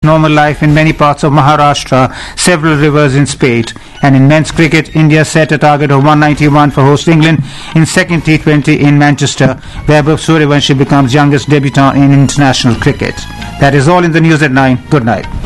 normal life in many parts of Maharashtra, several rivers in spate. And in men's cricket, India set a target of 191 for host England in second T20 in Manchester. Vaibhav Suryavanshi becomes youngest debutant in international cricket. That is all in the news at 9. Good night.